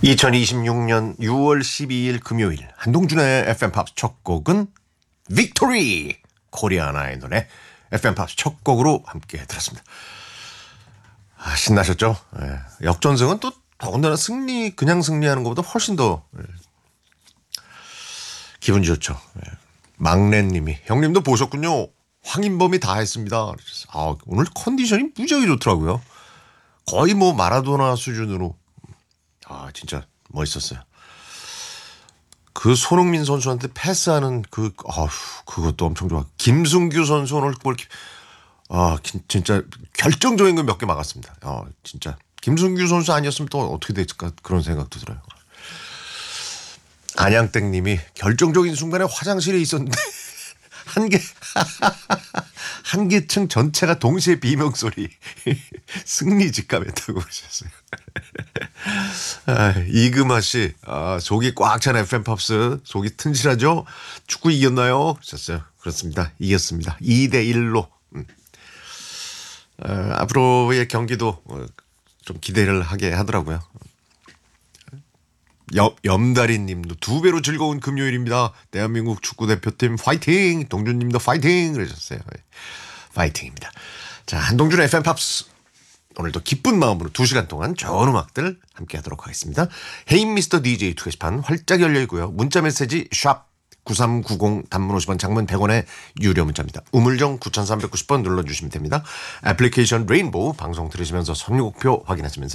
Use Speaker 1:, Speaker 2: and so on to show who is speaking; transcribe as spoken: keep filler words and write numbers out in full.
Speaker 1: 이천이십육 년 유월 십이일 금요일 한동준의 에프엠 팝스 첫 곡은 빅토리 코리아나의 노래 에프엠 팝스 첫 곡으로 함께 들었습니다. 아, 신나셨죠? 예. 역전승은 또 더군다나 승리 그냥 승리하는 것보다 훨씬 더 예. 기분 좋죠. 예. 막내님이 형님도 보셨군요. 황인범이 다 했습니다. 아, 오늘 컨디션이 무지하게 좋더라고요. 거의 뭐 마라도나 수준으로 아 진짜 멋있었어요. 그 손흥민 선수한테 패스하는 그 아휴 그것도 엄청 좋아. 김승규 선수 오늘 뭘 아 진짜 결정적인 거 몇 개 막았습니다. 아 진짜 김승규 선수 아니었으면 또 어떻게 됐을까 그런 생각도 들어요. 안양땡님이 결정적인 순간에 화장실에 있었는데 한 개, 한 개층 전체가 동시에 비명소리. 승리 직감했다고 하셨어요. 아, 이금아 씨, 아, 속이 꽉 찬 에프엠 팝스, 속이 튼실하죠? 축구 이겼나요? 하셨어요. 그렇습니다. 이겼습니다. 이 대 일로. 음. 아, 앞으로의 경기도 좀 기대를 하게 하더라고요. 염, 염다리 님도 두 배로 즐거운 금요일입니다. 대한민국 축구대표팀 파이팅! 동준 님도 파이팅! 그러셨어요. 파이팅입니다. 자, 한동준 에프엠 팝스. 오늘도 기쁜 마음으로 두 시간 동안 좋은 음악들 함께 하도록 하겠습니다. 헤인 미스터 디제이 투 게시판 활짝 열려 있고요. 문자 메시지 샵 구삼구공 단문 오십 원 장문 백 원의 유료 문자입니다. 우물정 구삼구공 번 눌러주시면 됩니다. 애플리케이션 레인보우 방송 들으시면서 선곡표 확인하시면서